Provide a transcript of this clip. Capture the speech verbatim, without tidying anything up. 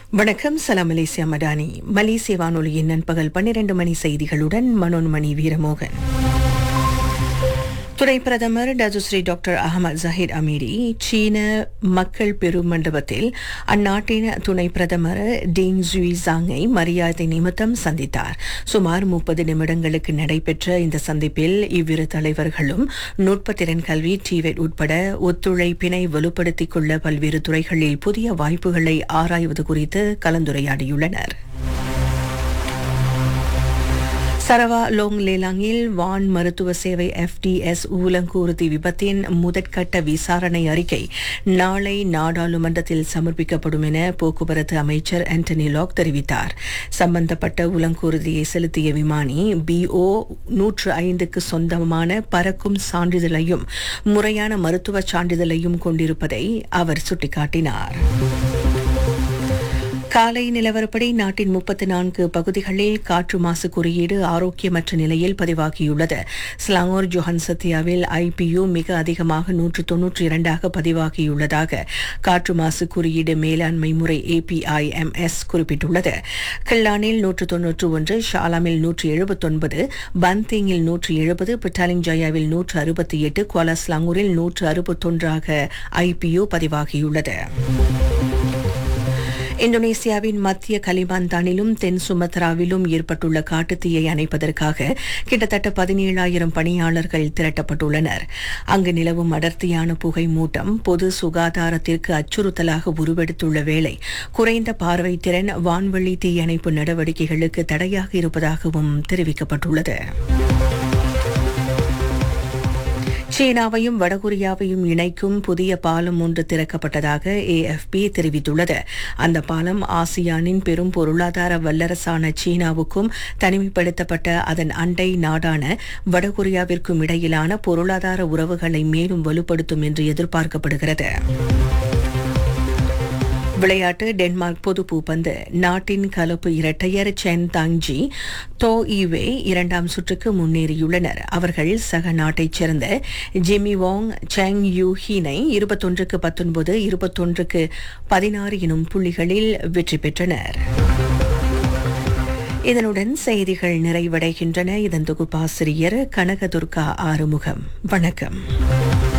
வணக்கம். சலாம் மலேசியா மடானி. மலேசிய வானொலியின் நண்பகல் பன்னிரண்டு மணி செய்திகளுடன் மனோன்மணி வீரமோகன். துணை பிரதமர் டஜுஸ்ரீ டாக்டர் அகமது ஜஹீர் அமீரி சீன மக்கள் பெரும் மண்டபத்தில் அந்நாட்டின் துணை பிரதமர் டெங் ஜுயிசாங்கை மரியாதை நிமித்தம் சந்தித்தார். சுமார் முப்பது நிமிடங்களுக்கு நடைபெற்ற இந்த சந்திப்பில் இவ்விரு தலைவர்களும் நுட்பத்திறன் கல்வி, டிவெட் உட்பட ஒத்துழைப்பினை வலுப்படுத்திக் கொள்ள பல்வேறு துறைகளில் புதிய வாய்ப்புகளை ஆராய்வது குறித்து கலந்துரையாடியுள்ளனர். சரவா லோங் லேலாங்கில் வான் மருத்துவ சேவை எஃப்டிஎஸ் ஊலங்கூர்தி விபத்தின் முதற்கட்ட விசாரணை அறிக்கை நாளை நாடாளுமன்றத்தில் சமர்ப்பிக்கப்படும் என போக்குவரத்து அமைச்சர் ஆண்டனி லாக் தெரிவித்தார். சம்பந்தப்பட்ட உலங்கூர்தியை செலுத்திய விமானி பிஓ நூற்று ஐந்துக்கு சொந்தமான பறக்கும் சான்றிதழையும் முறையான மருத்துவ சான்றிதழையும் கொண்டிருப்பதை அவர் சுட்டிக்காட்டினார். காலை நிலவரப்படி நாட்டின் முப்பத்தி நான்கு பகுதிகளில் காற்று மாசு குறியீடு ஆரோக்கியமற்ற நிலையில் பதிவாகியுள்ளது. ஸ்லாங்கோர் ஜோஹன்சத்தியாவில் ஐபியு மிக அதிகமாக நூற்று தொன்னூற்றி இரண்டாக பதிவாகியுள்ளதாக காற்று மாசு குறியீடு மேலாண்மை முறை ஏபிஐஎம்எஸ் குறிப்பிட்டுள்ளது. கில்லானில் நூற்று தொன்னூற்று ஒன்று, ஷாலாமில் நூற்று எழுபத்தொன்பது, பந்திங்கில் நூற்று எழுபது, பிட்டாலிங் ஜயாவில் நூற்று அறுபத்தி எட்டு, குவாலா ஸ்லாங்கூரில் நூற்று அறுபத்தொன்றாக ஐபியு பதிவாகியுள்ளது. இந்தோனேசியாவின் மத்திய கலிமாந்தானிலும் தென் சுமத்ராவிலும் ஏற்பட்டுள்ள காட்டுத்தீயை அணைப்பதற்காக கிட்டத்தட்ட பதினேழாயிரம் பணியாளர்கள் திரட்டப்பட்டுள்ளனர். அங்கு நிலவும் அடர்த்தியான புகை மூட்டம் பொது சுகாதாரத்திற்கு அச்சுறுத்தலாக உருவெடுத்துள்ள வேளை குறைந்த பார்வை திறன் வான்வெளி தீயணைப்பு நடவடிக்கைகளுக்கு தடையாக இருப்பதாகவும் தெரிவிக்கப்பட்டுள்ளது. சீனாவையும் வடகொரியாவையும் இணைக்கும் புதிய பாலம் ஒன்று திறக்கப்பட்டதாக ஏஎஃப்பி தெரிவித்துள்ளது. அந்த பாலம் ஆசியானின் பெரும் பொருளாதார வல்லரசான சீனாவுக்கும் தனிமைப்படுத்தப்பட்ட அதன் அண்டை நாடான வடகொரியாவிற்கும் இடையிலான பொருளாதார உறவுகளை மேலும் வலுப்படுத்தும் என்று எதிர்பார்க்கப்படுகிறது. விளையாட்டு. டென்மார்க் பொது பூப்பந்து நாட்டின் கலப்பு இரட்டையர் சென் தாங்ஜி தோ ஈவே இரண்டாம் சுற்றுக்கு முன்னேறியுள்ளனர். அவர்கள் சக நாட்டைச் சேர்ந்த ஜிமி வாங் செங் யூ ஹீனை இருபத்தொன்றுக்கு பத்தொன்பது, இருபத்தொன்றுக்கு பதினாறு எனும் புள்ளிகளில் வெற்றி பெற்றனர். இதனுடன் செய்திகள் நிறைவடைகின்றன. இதன் தொகுப்பாசிரியர் கனகதுர்கா ஆறுமுகம். வணக்கம்.